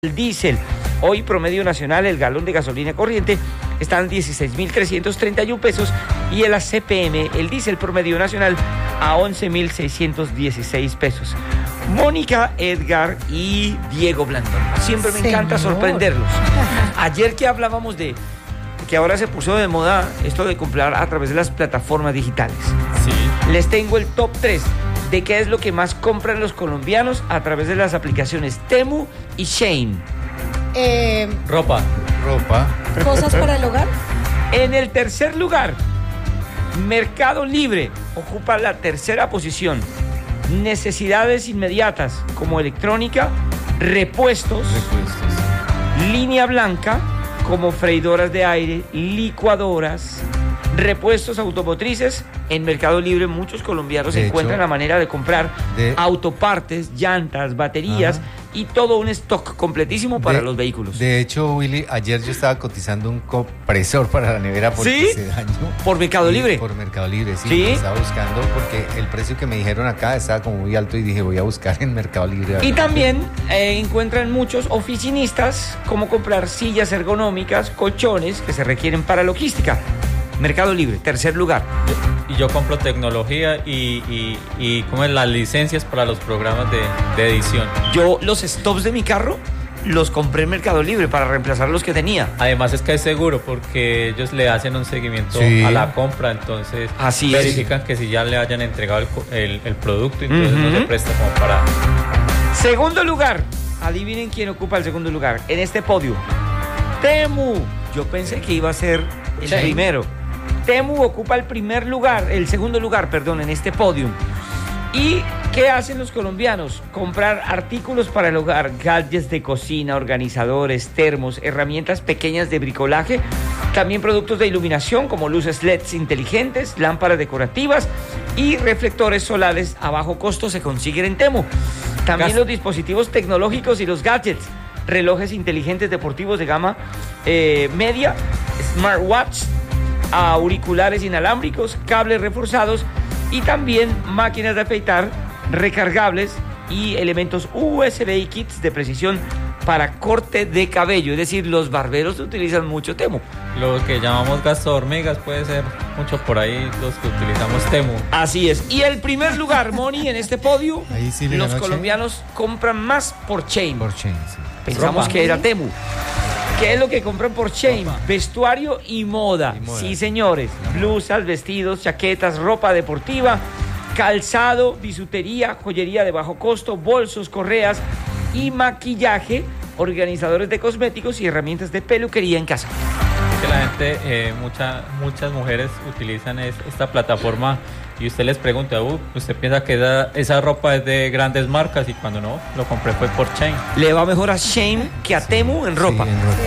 El diésel, hoy promedio nacional, el galón de gasolina corriente está en 16.331 pesos y el ACPM, el diésel promedio nacional, a 11.616 pesos. Mónica, Edgar y Diego Blandón. Siempre me encanta sorprenderlos. Ayer que hablábamos de que ahora se puso de moda esto de comprar a través de las plataformas digitales. Sí. Les tengo el top 3 de qué es lo que más compran los colombianos a través de las aplicaciones Temu y Shein. Ropa. ¿Cosas para el hogar? En el tercer lugar, Mercado Libre ocupa la tercera posición. Necesidades inmediatas como electrónica, repuestos. Línea blanca como freidoras de aire, licuadoras, repuestos automotrices. En Mercado Libre muchos colombianos encuentran la manera de comprar autopartes, llantas, baterías y todo un stock completísimo para los vehículos. De hecho, Willy, ayer yo estaba cotizando un compresor para la nevera porque se dañó. ¿Por Mercado Libre? Por Mercado Libre, sí. Estaba buscando porque el precio que me dijeron acá estaba como muy alto y dije, voy a buscar en Mercado Libre. Y también encuentran muchos oficinistas cómo comprar sillas ergonómicas, colchones que se requieren para logística. Mercado Libre, tercer lugar. Y yo compro tecnología y como las licencias para los programas de edición. Yo los stops de mi carro los compré en Mercado Libre para reemplazar los que tenía. Además es que es seguro porque ellos le hacen un seguimiento a la compra, entonces verifican que si ya le hayan entregado el producto, entonces no se presta como para... Segundo lugar, adivinen quién ocupa el segundo lugar en este podio. Temu. Yo pensé que iba a ser el primero. Temu ocupa el segundo lugar, en este podio. ¿Y qué hacen los colombianos? Comprar artículos para el hogar, gadgets de cocina, organizadores, termos, herramientas pequeñas de bricolaje, también productos de iluminación como luces LEDs inteligentes, lámparas decorativas y reflectores solares a bajo costo se consiguen en Temu. También los dispositivos tecnológicos y los gadgets, relojes inteligentes deportivos de gama media, smartwatch, auriculares inalámbricos, cables reforzados y también máquinas de afeitar recargables y elementos USB y kits de precisión para corte de cabello. Es decir, los barberos utilizan mucho Temu. Lo que llamamos gasto de hormigas puede ser mucho por ahí los que utilizamos Temu. Así es. Y el primer lugar, Moni, en este podio, los colombianos compran más por Shein. Pensamos que era Temu. ¿Qué es lo que compran por Shein? Vestuario y moda. Sí, señores. Blusas, vestidos, chaquetas, ropa deportiva, calzado, bisutería, joyería de bajo costo, bolsos, correas y maquillaje, organizadores de cosméticos y herramientas de peluquería en casa. Que la gente, muchas mujeres utilizan esta plataforma y usted les pregunta, usted piensa que esa ropa es de grandes marcas y cuando no, lo compré fue por Shein. Le va mejor a Shein que a Temu en ropa.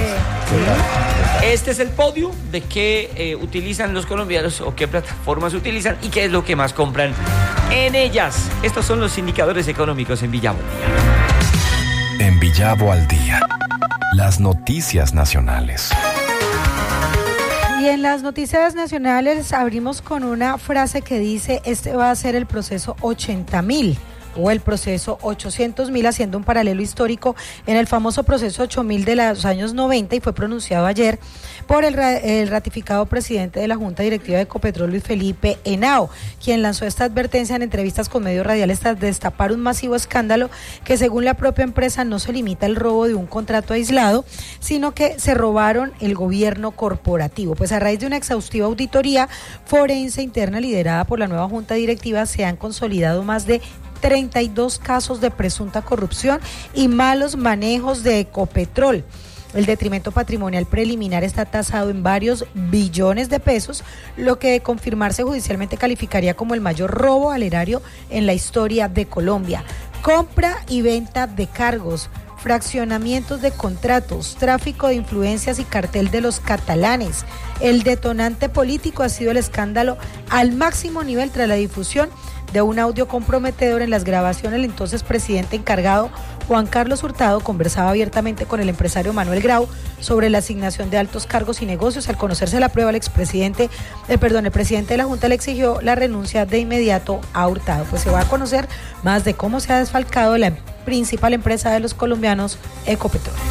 Este es el podio de qué utilizan los colombianos o qué plataformas utilizan y qué es lo que más compran en ellas. Estos son los indicadores económicos en Villavo al Día. En Villavo al Día, las noticias nacionales. Y en las noticias nacionales abrimos con una frase que dice: este va a ser el proceso 80.000 o el proceso 800.000, haciendo un paralelo histórico en el famoso proceso 8.000 de los años 90 y fue pronunciado ayer por el ratificado presidente de la Junta Directiva de Ecopetrol, Luis Felipe Henao, quien lanzó esta advertencia en entrevistas con medios radiales tras destapar un masivo escándalo que, según la propia empresa, no se limita al robo de un contrato aislado, sino que se robaron el gobierno corporativo. Pues a raíz de una exhaustiva auditoría forense interna liderada por la nueva Junta Directiva, se han consolidado más de 32 casos de presunta corrupción y malos manejos de Ecopetrol. El detrimento patrimonial preliminar está tasado en varios billones de pesos, lo que de confirmarse judicialmente calificaría como el mayor robo al erario en la historia de Colombia. Compra y venta de cargos, fraccionamientos de contratos, tráfico de influencias y cartel de los catalanes. El detonante político ha sido el escándalo al máximo nivel tras la difusión de un audio comprometedor. En las grabaciones, el entonces presidente encargado, Juan Carlos Hurtado, conversaba abiertamente con el empresario Manuel Grau sobre la asignación de altos cargos y negocios. Al conocerse la prueba, el presidente de la Junta le exigió la renuncia de inmediato a Hurtado. Pues se va a conocer más de cómo se ha desfalcado la principal empresa de los colombianos, Ecopetrol.